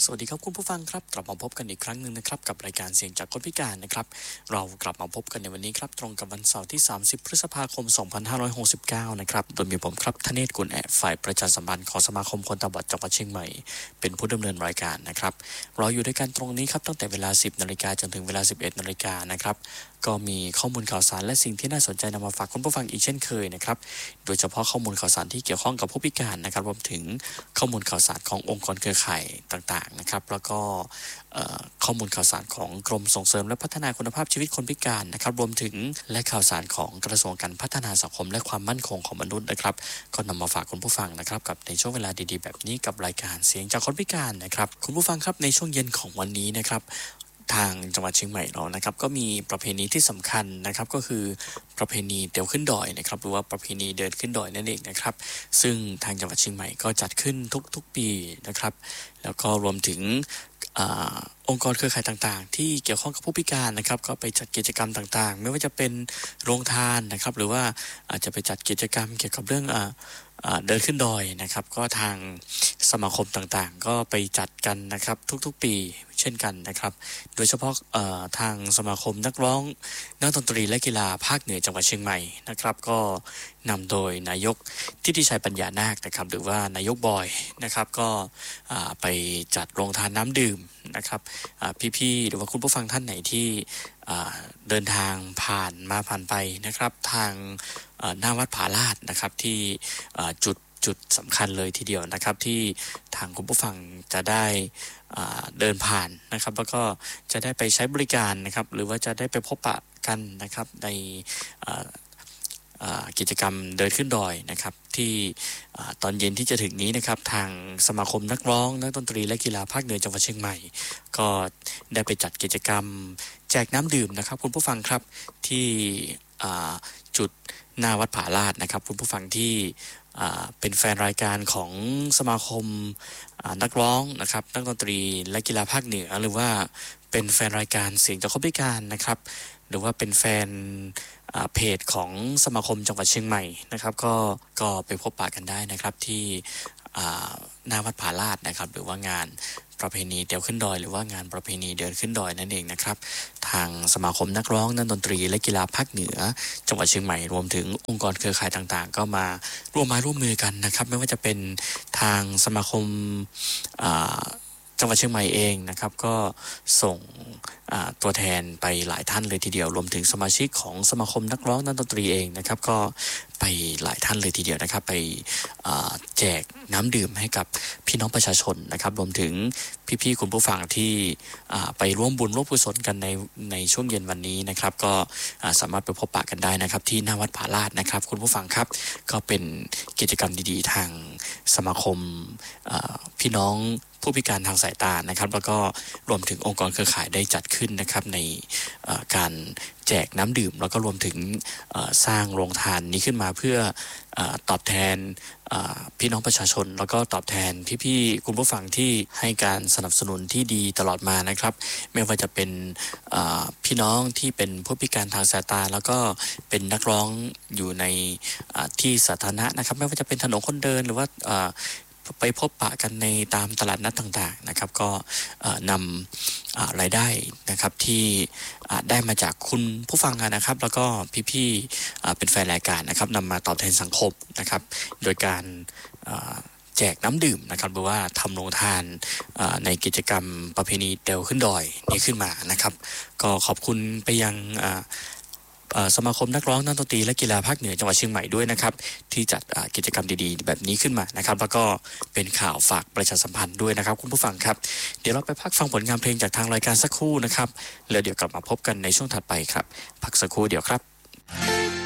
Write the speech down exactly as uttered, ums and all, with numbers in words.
สวัสดีครับคุณผู้ฟังครับกลับมาพบกันอีกครั้งหนึ่งนะครับกับรายการเสียงจากคนพิการนะครับเรากลับมาพบกันในวันนี้ครับตรงกับวันเสาร์ที่สามสิบพฤษภาคมสองพันห้าร้อยหกสิบเก้านะครับโดยมีผมครับธเนศกุลแอะฝ่ายประชาสัมพันธ์ของสมาคมคนตาบอดจังหวัดเชียงใหม่เป็นผู้ดำเนินรายการนะครับเราอยู่ด้วยกันตรงนี้ครับตั้งแต่เวลาสิบนาฬิกาจนถึงเวลาสิบเอ็ดนาฬิกานะครับก็มีข้อมูลข่าวสารและสิ่งที่น่าสนใจนำมาฝากคุณผู้ฟังอีกเช่นเคยนะครับโดยเฉพาะข้อมูลข่าวสารที่เกี่ยวข้องกับผู้พิการนะครับรวมถึงข้อมูลข่าวสารขององค์กรเครือข่ายต่างๆนะครับแล้วก็ข้อมูลข่าวสารของกรมส่งเสริมและพัฒนาคุณภาพชีวิตคนพิการนะครับรวมถึงและข่าวสารของกระทรวงการพัฒนาสังคมและความมั่นคงของมนุษย์นะครับก็นำมาฝากคุณผู้ฟังนะครับกับในช่วงเวลาดีๆแบบนี้กับรายการเสียงจากคนพิการนะครับคุณผู้ฟังครับในช่วงเย็นของวันนี้นะครับทางจังหวัดเชียงใหม่เรานะครับก็มีประเพณีที่สำคัญนะครับก็คือประเพณีเตี๋ยวขึ้นดอยนะครับหรือว่าประเพณีเดินขึ้นดอยนั่นเองนะครับซึ่งทางจังหวัดเชียงใหม่ก็จัดขึ้นทุกๆปีนะครับแล้วก็รวมถึงองค์กรเครือข่ายต่างๆที่เกี่ยวข้องกับผู้พิการนะครับก็ไปจัดกิจกรรมต่างๆไม่ว่าจะเป็นโรงทานนะครับหรือว่าอาจจะไปจัดกิจกรรมเกี่ยวกับเรื่องเดินขึ้นดอยนะครับก็ทางสมาคมต่างๆก็ไปจัดกันนะครับทุกๆปีเช่นกันนะครับโดยเฉพาะทางสมาคมนักร้องนักดนตรีและกีฬาภาคเหนือจังหวัดเชียงใหม่นะครับก็นำโดยนายกทิติชัยปัญญานาคนะครับหรือว่านายกบอยนะครับก็ไปจัดโรงทานน้ำดื่มนะครับพี่ๆหรือว่าคุณผู้ฟังท่านไหนที่เดินทางผ่านมาผ่านไปนะครับทางหน้าวัดผาลาดนะครับที่จุดจุดสำคัญเลยทีเดียวนะครับที่ทางคุณผู้ฟังจะได้เดินผ่านนะครับแล้วก็จะได้ไปใช้บริการนะครับหรือว่าจะได้ไปพบปะกันนะครับในกิจกรรมเดินขึ้นดอยนะครับที่ตอนเย็นที่จะถึงนี้นะครับทางสมาคมนักร้องนักดนตรีและกีฬาภาคเหนือจังหวัดเชียงใหม่ก็ได้ไปจัดกิจกรรมแจกน้ำดื่มนะครับคุณผู้ฟังครับที่จุดหน้าวัดผาลาดนะครับคุณผู้ฟังที่เป็นแฟนรายการของสมาคมนักร้องนะครับนักดนตรีและกีฬาภาคเหนือหรือว่าเป็นแฟนรายการเสียงจากคนพิการนะครับหรือว่าเป็นแฟนเพจของสมาคมจังหวัดเชียงใหม่นะครับก็ก็ไปพบปะกันได้นะครับที่หน้าวัดผาลาดนะครับหรือว่างานประเพณีเตี๋ยวขึ้นดอยหรือว่างานประเพณีเดินขึ้นดอยนั่นเองนะครับทางสมาคมนักร้องนักดนตรีและกีฬาภาคเหนือจังหวัดเชียงใหม่รวมถึงองค์กรเครือข่ายต่างๆก็มาร่วมไม้ร่วมมือกันนะครับไม่ว่าจะเป็นทางสมาคมจังหวัดเชียงใหม่เองนะครับก็ส่งตัวแทนไปหลายท่านเลยทีเดียวรวมถึงสมาชิกของสมาคมนักร้องนักดนตรีเองนะครับก็ไปหลายท่านเลยทีเดียวนะครับไปแจกน้ำดื่มให้กับพี่น้องประชาชนนะครับรวมถึงพี่ๆคุณผู้ฟังที่ไปร่วมบุญร่วมกุศลกันในในช่วงเย็นวันนี้นะครับก็สามารถไปพบปะกันได้นะครับที่หน้าวัดผาลาดนะครับคุณผู้ฟังครับก็เป็นกิจกรรมดีๆทางสมาคมพี่น้องผู้พิการทางสายตานะครับแล้วก็รวมถึงองค์กรเครือข่ายได้จัดขึ้นนะครับในการแจกน้ำดื่มแล้วก็รวมถึงสร้างโรงทานนี้ขึ้นมาเพื่อตอบแทนพี่น้องประชาชนแล้วก็ตอบแทนพี่ๆคุณผู้ฟังที่ให้การสนับสนุนที่ดีตลอดมานะครับไม่ว่าจะเป็นพี่น้องที่เป็นผู้พิการทางสายตาแล้วก็เป็นนักร้องอยู่ในที่สาธารณะนะครับไม่ว่าจะเป็นถนนคนเดินหรือว่าไปพบปะกันในตามตลาดนัดต่างๆนะครับก็นำรายได้นะครับที่ได้มาจากคุณผู้ฟังนะครับแล้วก็พี่ๆเป็นแฟนรายการนะครับนำมาตอบแทนสังคมนะครับโดยการแจกน้ำดื่มนะครับหรือว่าทำโรงทานในกิจกรรมประเพณีเตี๋ยวขึ้นดอยนี้ขึ้นมานะครับก็ขอบคุณไปยังสมาคมนักร้องนักดนตรีและกีฬาภาคเหนือจังหวัดเชียงใหม่ด้วยนะครับที่จัดกิจกรรมดีๆแบบนี้ขึ้นมานะครับแล้วก็เป็นข่าวฝากประชาสัมพันธ์ด้วยนะครับคุณผู้ฟังครับเดี๋ยวเราไปพักฟังผลงานเพลงจากทางรายการสักครู่นะครับแล้วเดี๋ยวกลับมาพบกันในช่วงถัดไปครับพักสักครู่เดี๋ยวครับ